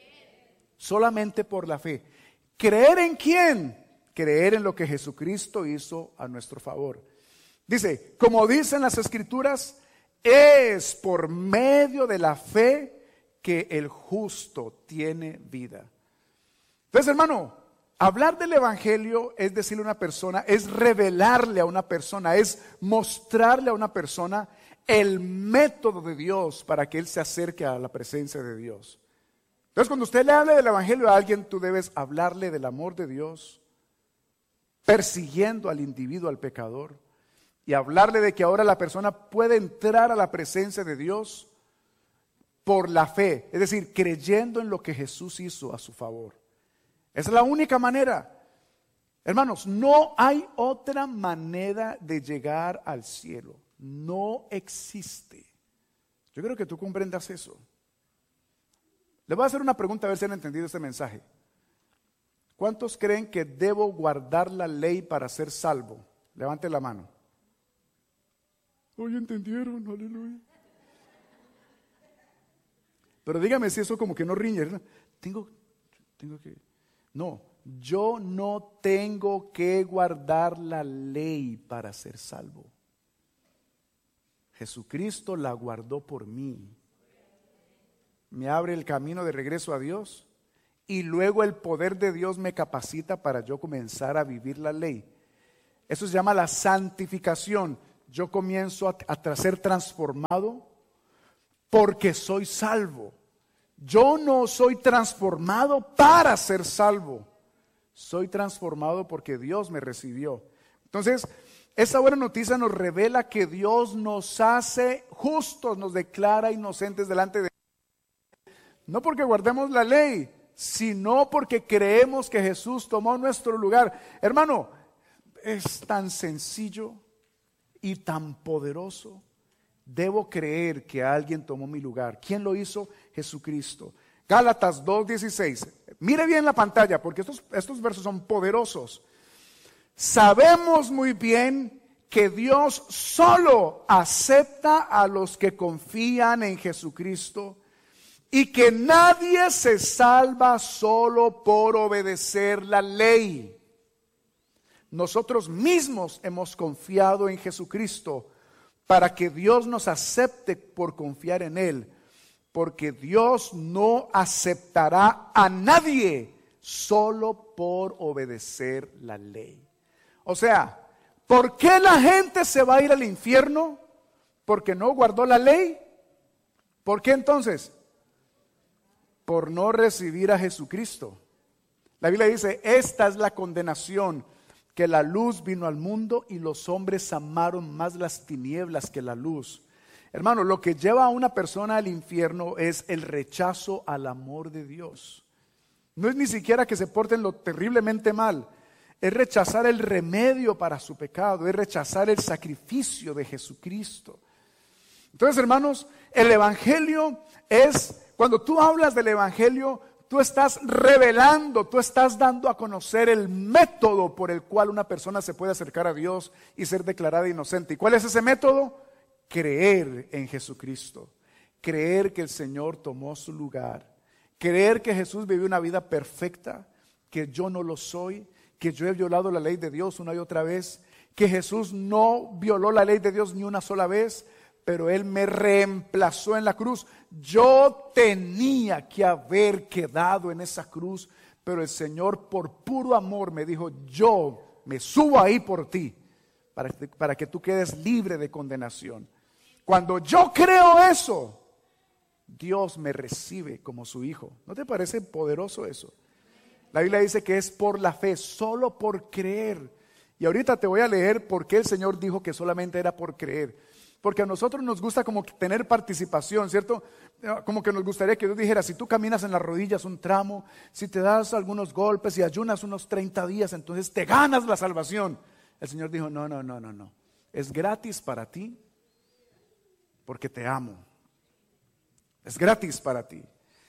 Solamente por la fe. ¿Creer en quién? Creer en lo que Jesucristo hizo a nuestro favor. Dice, como dicen las Escrituras, es por medio de la fe que el justo tiene vida. Entonces, hermano, hablar del Evangelio es decirle a una persona, es revelarle a una persona, es mostrarle a una persona el método de Dios para que él se acerque a la presencia de Dios. Entonces, cuando usted le hable del Evangelio a alguien, tú debes hablarle del amor de Dios, persiguiendo al individuo, al pecador, y hablarle de que ahora la persona puede entrar a la presencia de Dios por la fe, es decir, creyendo en lo que Jesús hizo a su favor. Esa es la única manera. Hermanos, no hay otra manera de llegar al cielo. No existe. Yo creo que tú comprendas eso. Le voy a hacer una pregunta a ver si han entendido este mensaje. ¿Cuántos creen que debo guardar la ley para ser salvo? Levante la mano. Hoy entendieron, aleluya. Pero dígame si eso como que no riñe, ¿no? Tengo que... No, yo no tengo que guardar la ley para ser salvo. Jesucristo la guardó por mí. Me abre el camino de regreso a Dios y luego el poder de Dios me capacita para yo comenzar a vivir la ley. Eso se llama la santificación. Yo comienzo a ser transformado porque soy salvo. Yo no soy transformado para ser salvo. Soy transformado porque Dios me recibió. Entonces, esa buena noticia nos revela que Dios nos hace justos, nos declara inocentes delante de Él. No porque guardemos la ley, sino porque creemos que Jesús tomó nuestro lugar. Hermano, es tan sencillo y tan poderoso. Debo creer que alguien tomó mi lugar. ¿Quién lo hizo? Jesucristo. Gálatas 2:16. Mire bien la pantalla porque estos versos son poderosos. Sabemos muy bien que Dios solo acepta a los que confían en Jesucristo y que nadie se salva solo por obedecer la ley. Nosotros mismos hemos confiado en Jesucristo para que Dios nos acepte por confiar en Él, porque Dios no aceptará a nadie solo por obedecer la ley. O sea, ¿por qué la gente se va a ir al infierno? ¿Porque no guardó la ley? ¿Por qué entonces? Por no recibir a Jesucristo. La Biblia dice, esta es la condenación, que la luz vino al mundo y los hombres amaron más las tinieblas que la luz. Hermano, lo que lleva a una persona al infierno es el rechazo al amor de Dios. No es ni siquiera que se porten lo terriblemente mal, es rechazar el remedio para su pecado, es rechazar el sacrificio de Jesucristo. Entonces, hermanos, el evangelio es, cuando tú hablas del evangelio, tú estás revelando, tú estás dando a conocer el método por el cual una persona se puede acercar a Dios y ser declarada inocente. ¿Y cuál es ese método? Creer en Jesucristo, creer que el Señor tomó su lugar, creer que Jesús vivió una vida perfecta, que yo no lo soy, que yo he violado la ley de Dios una y otra vez, que Jesús no violó la ley de Dios ni una sola vez, pero Él me reemplazó en la cruz. Yo tenía que haber quedado en esa cruz, pero el Señor por puro amor me dijo, yo me subo ahí por ti, para que tú quedes libre de condenación. Cuando yo creo eso, Dios me recibe como su hijo. ¿No te parece poderoso eso? La Biblia dice que es por la fe, solo por creer. Y ahorita te voy a leer por qué el Señor dijo que solamente era por creer. Porque a nosotros nos gusta como tener participación, ¿cierto? Como que nos gustaría que Dios dijera, si tú caminas en las rodillas un tramo, si te das algunos golpes y ayunas unos 30 días, entonces te ganas la salvación. El Señor dijo, no. Es gratis para ti porque te amo. Es gratis para ti.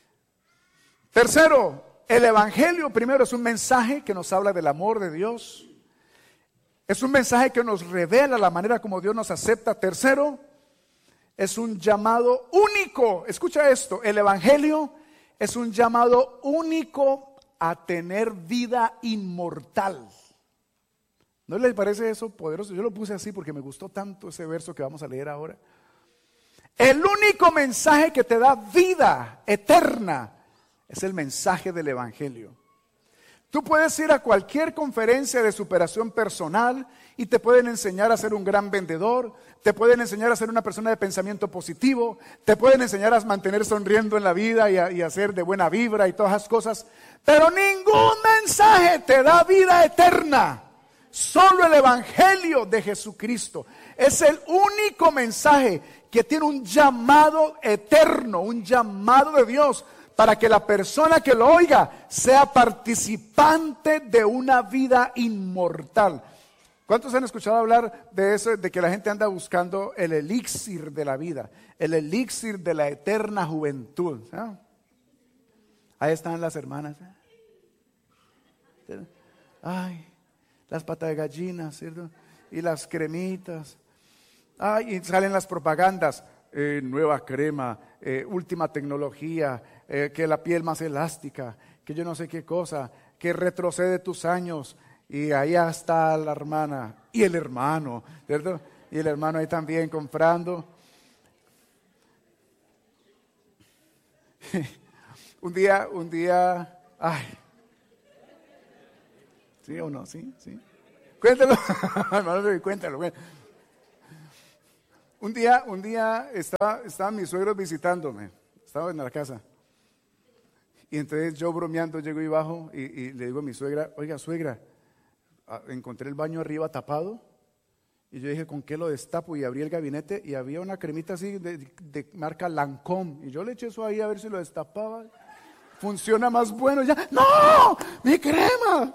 Tercero, el evangelio primero es un mensaje que nos habla del amor de Dios. Es un mensaje que nos revela la manera como Dios nos acepta. Tercero, es un llamado único. Escucha esto, el evangelio es un llamado único a tener vida inmortal. ¿No les parece eso poderoso? Yo lo puse así porque me gustó tanto ese verso que vamos a leer ahora. El único mensaje que te da vida eterna es el mensaje del evangelio. Tú puedes ir a cualquier conferencia de superación personal y te pueden enseñar a ser un gran vendedor, te pueden enseñar a ser una persona de pensamiento positivo, te pueden enseñar a mantener sonriendo en la vida y a ser de buena vibra y todas esas cosas, pero ningún mensaje te da vida eterna. Solo el evangelio de Jesucristo es el único mensaje que tiene un llamado eterno, un llamado de Dios, para que la persona que lo oiga sea participante de una vida inmortal. ¿Cuántos han escuchado hablar de eso, de que la gente anda buscando el elixir de la vida, el elixir de la eterna juventud? ¿Ah? Ahí están las hermanas. Ay, las patas de gallina, ¿cierto? Y las cremitas. Ay, y salen las propagandas. Nueva crema, última tecnología, que la piel más elástica, que yo no sé qué cosa, que retrocede tus años. Y ahí está la hermana y el hermano, ¿cierto? Y el hermano ahí también comprando. Un día, ay. ¿Sí o no? ¿Sí? Cuéntalo, hermano, cuéntalo. Un día estaban mis suegros visitándome, estaba en la casa. Y entonces yo bromeando llego y bajo y le digo a mi suegra, oiga suegra, encontré el baño arriba tapado. Y yo dije, ¿con qué lo destapo? Y abrí el gabinete y había una cremita así de marca Lancôme. Y yo le eché eso ahí a ver si lo destapaba. Funciona más bueno. Ya, ¡no! ¡Mi crema!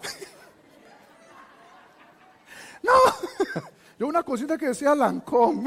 ¡No! Yo una cosita que decía Lancôme.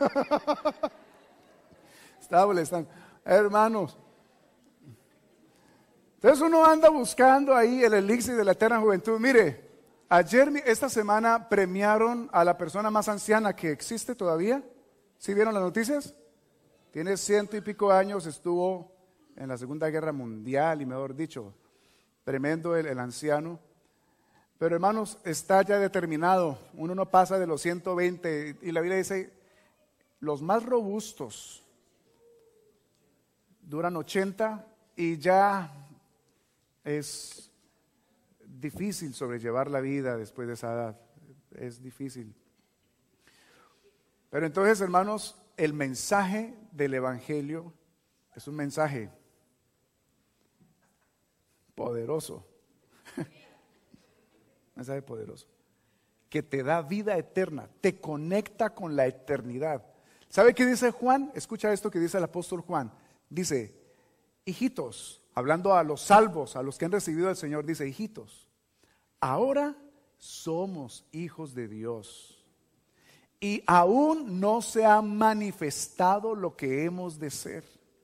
Estaba molestando. Hermanos. Entonces uno anda buscando ahí el elixir de la eterna juventud. Mire. Esta semana premiaron a la persona más anciana que existe todavía. ¿Sí vieron las noticias? Tiene 100 y pico años, estuvo en la Segunda Guerra Mundial y mejor dicho, tremendo el anciano. Pero hermanos, está ya determinado, uno no pasa de los 120 y la Biblia dice, los más robustos duran 80 y ya es difícil sobrellevar la vida después de esa edad, es difícil. Pero entonces, hermanos, el mensaje del Evangelio es un mensaje poderoso, mensaje poderoso, que te da vida eterna, te conecta con la eternidad. ¿Sabe qué dice Juan? Escucha esto que dice el apóstol Juan, dice, hijitos, hablando a los salvos, a los que han recibido al Señor, dice, hijitos, ahora somos hijos de Dios y aún no se ha manifestado lo que hemos de ser.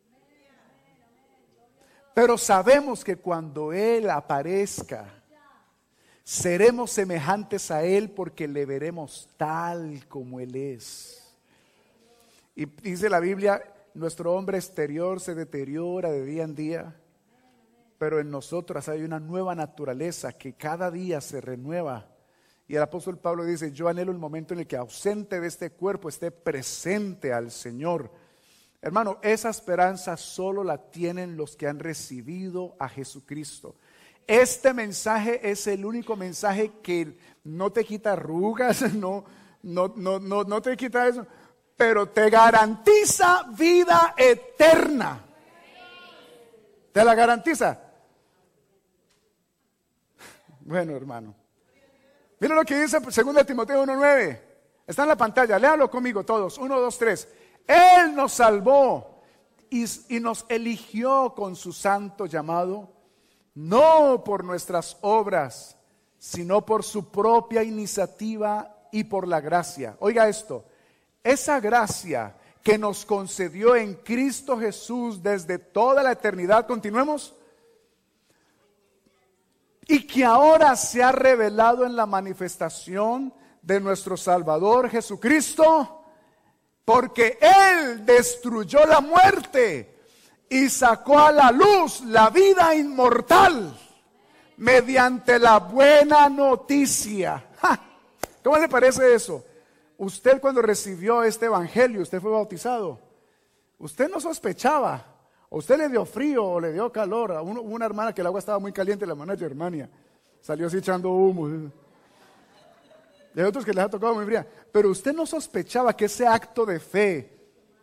Pero sabemos que cuando Él aparezca, seremos semejantes a Él porque le veremos tal como Él es. Y dice la Biblia, nuestro hombre exterior se deteriora de día en día. Pero en nosotras hay una nueva naturaleza que cada día se renueva. Y el apóstol Pablo dice, yo anhelo el momento en el que ausente de este cuerpo esté presente al Señor. Hermano, esa esperanza solo la tienen los que han recibido a Jesucristo. Este mensaje es el único mensaje que no te quita arrugas, no te quita eso, pero te garantiza vida eterna. Te la garantiza. Bueno, hermano. Mira lo que dice 2 Timoteo 1:9. Está en la pantalla, léalo conmigo todos. 1, 2, 3. Él nos salvó y nos eligió con su santo llamado, no por nuestras obras, sino por su propia iniciativa y por la gracia. Oiga esto, esa gracia que nos concedió en Cristo Jesús desde toda la eternidad, continuemos, y que ahora se ha revelado en la manifestación de nuestro Salvador Jesucristo, porque Él destruyó la muerte y sacó a la luz la vida inmortal mediante la buena noticia. ¡Ja! ¿Cómo le parece eso? Usted cuando recibió este evangelio, usted fue bautizado, usted no sospechaba. ¿A usted le dio frío o le dio calor? A una hermana que el agua estaba muy caliente, la hermana Germania, salió así echando humo. Y hay otros que les ha tocado muy fría. Pero usted no sospechaba que ese acto de fe,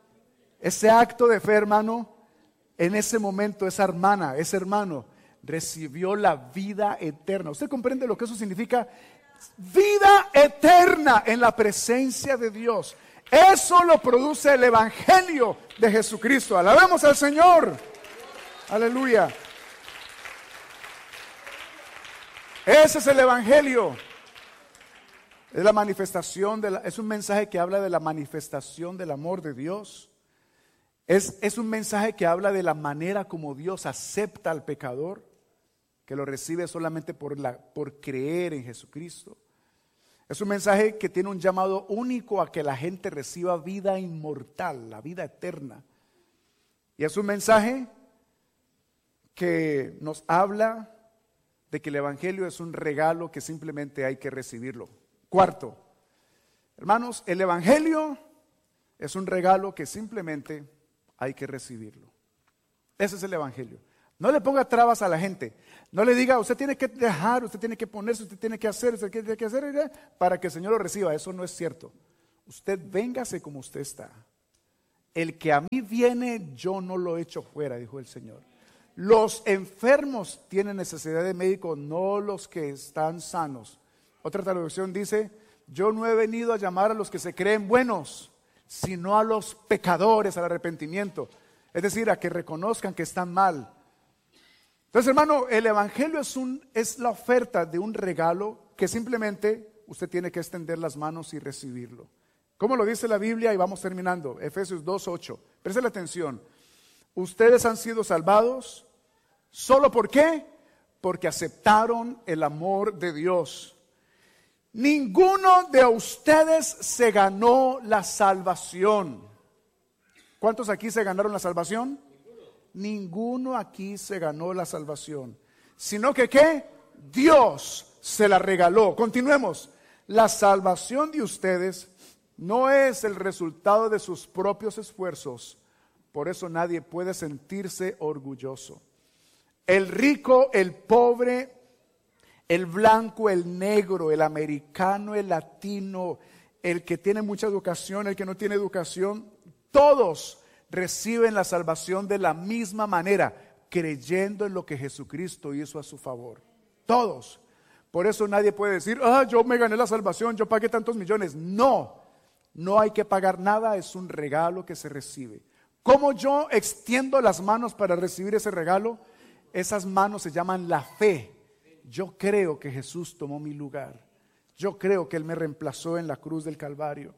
hermano, en ese momento esa hermana, ese hermano, recibió la vida eterna. ¿Usted comprende lo que eso significa? Vida eterna en la presencia de Dios. Eso lo produce el Evangelio de Jesucristo. Alabemos al Señor. Aleluya. Ese es el Evangelio. Es la manifestación es un mensaje que habla de la manifestación del amor de Dios. Es un mensaje que habla de la manera como Dios acepta al pecador, que lo recibe solamente por creer en Jesucristo. Es un mensaje que tiene un llamado único a que la gente reciba vida inmortal, la vida eterna. Y es un mensaje que nos habla de que el evangelio es un regalo que simplemente hay que recibirlo. Cuarto, hermanos, el evangelio es un regalo que simplemente hay que recibirlo. Ese es el evangelio. No le ponga trabas a la gente. No le diga, usted tiene que dejar, usted tiene que ponerse, usted tiene que hacer, usted tiene que hacer para que el Señor lo reciba. Eso no es cierto. Usted véngase como usted está. El que a mí viene, yo no lo echo fuera, dijo el Señor. Los enfermos tienen necesidad de médico, no los que están sanos. Otra traducción dice, yo no he venido a llamar a los que se creen buenos, sino a los pecadores, al arrepentimiento. Es decir, a que reconozcan que están mal. Entonces, hermano, el evangelio es la oferta de un regalo que simplemente usted tiene que extender las manos y recibirlo. ¿Cómo lo dice la Biblia? Y vamos terminando. Efesios 2:8. Presten atención. Ustedes han sido salvados. ¿Solo por qué? Porque aceptaron el amor de Dios. Ninguno de ustedes se ganó la salvación. ¿Cuántos aquí se ganaron la salvación? Ninguno aquí se ganó la salvación. Sino que ¿qué? Dios se la regaló. Continuemos. La salvación de ustedes no es el resultado de sus propios esfuerzos. Por eso nadie puede sentirse orgulloso. El rico, el pobre, el blanco, el negro, el americano, el latino, el que tiene mucha educación, el que no tiene educación, todos reciben la salvación de la misma manera, creyendo en lo que Jesucristo hizo a su favor. Todos. Por eso nadie puede decir, yo me gané la salvación, yo pagué tantos millones. No, no hay que pagar nada, es un regalo que se recibe. ¿Cómo yo extiendo las manos para recibir ese regalo? Esas manos se llaman la fe. Yo creo que Jesús tomó mi lugar. Yo creo que Él me reemplazó en la cruz del Calvario.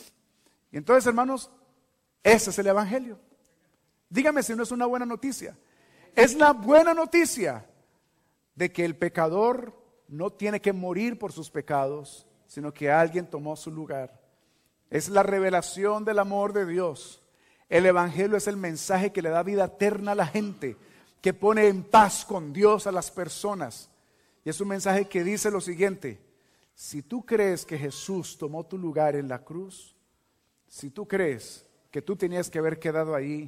Y entonces, hermanos, ese es el evangelio. Dígame si no es una buena noticia. Es la buena noticia de que el pecador no tiene que morir por sus pecados, sino que alguien tomó su lugar. Es la revelación del amor de Dios. El evangelio es el mensaje que le da vida eterna a la gente, que pone en paz con Dios a las personas. Y es un mensaje que dice lo siguiente: si tú crees que Jesús tomó tu lugar en la cruz, si tú crees que tú tenías que haber quedado ahí,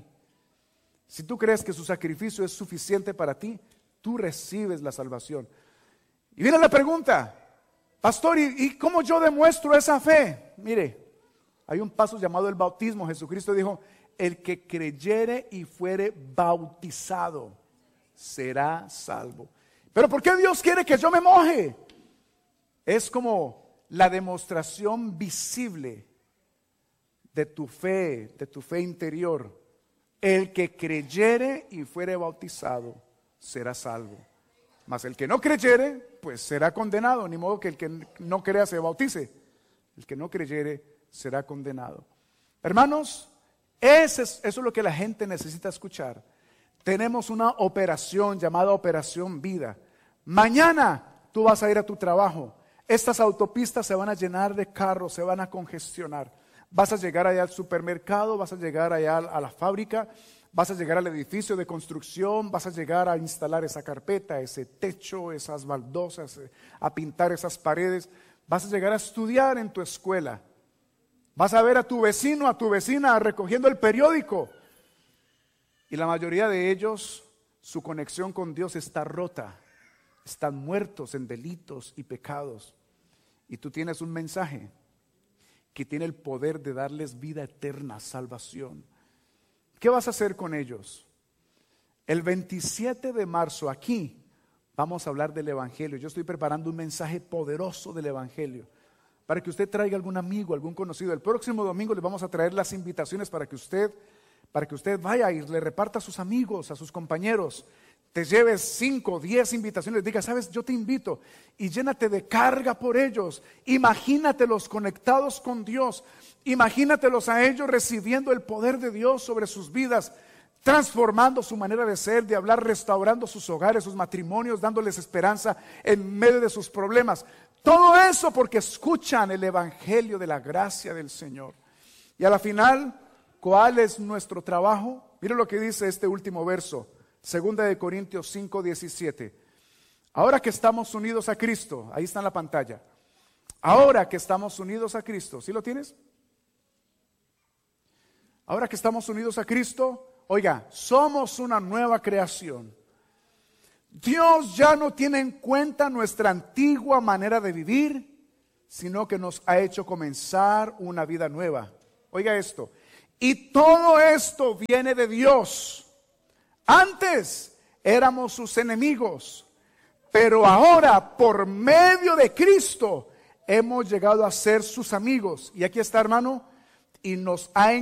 si tú crees que su sacrificio es suficiente para ti, tú recibes la salvación. Y viene la pregunta, pastor, ¿y cómo yo demuestro esa fe? Mire, hay un paso llamado el bautismo. Jesucristo dijo, el que creyere y fuere bautizado será salvo. Pero ¿por qué Dios quiere que yo me moje? Es como la demostración visible de tu fe interior. El que creyere y fuere bautizado será salvo. Mas el que no creyere, pues será condenado. Ni modo que el que no crea se bautice. El que no creyere será condenado. Hermanos, eso es lo que la gente necesita escuchar. Tenemos una operación llamada Operación Vida. Mañana tú vas a ir a tu trabajo. Estas autopistas se van a llenar de carros, se van a congestionar. Vas a llegar allá al supermercado, vas a llegar allá a la fábrica, vas a llegar al edificio de construcción, vas a llegar a instalar esa carpeta, ese techo, esas baldosas, a pintar esas paredes. Vas a llegar a estudiar en tu escuela. Vas a ver a tu vecino, a tu vecina recogiendo el periódico. Y la mayoría de ellos, su conexión con Dios está rota. Están muertos en delitos y pecados. Y tú tienes un mensaje que tiene el poder de darles vida eterna, salvación. ¿Qué vas a hacer con ellos? El 27 de marzo aquí vamos a hablar del evangelio. Yo estoy preparando un mensaje poderoso del evangelio para que usted traiga algún amigo, algún conocido. El próximo domingo le vamos a traer las invitaciones para que usted vaya y le reparta a sus amigos, a sus compañeros. Te lleves 5 o 10 invitaciones, diga, sabes, yo te invito, y llénate de carga por ellos. Imagínatelos conectados con Dios, imagínatelos a ellos recibiendo el poder de Dios sobre sus vidas, transformando su manera de ser, de hablar, restaurando sus hogares, sus matrimonios, dándoles esperanza en medio de sus problemas. Todo eso porque escuchan el evangelio de la gracia del Señor. Y a la final, ¿cuál es nuestro trabajo? Mira lo que dice este último verso. Segunda de Corintios 5:17. Ahora que estamos unidos a Cristo, ahí está en la pantalla. Ahora que estamos unidos a Cristo, ¿sí lo tienes? Ahora que estamos unidos a Cristo, oiga, somos una nueva creación. Dios ya no tiene en cuenta nuestra antigua manera de vivir, sino que nos ha hecho comenzar una vida nueva. Oiga esto, y todo esto viene de Dios. Antes éramos sus enemigos, pero ahora por medio de Cristo hemos llegado a ser sus amigos. Y aquí está, hermano, y nos ha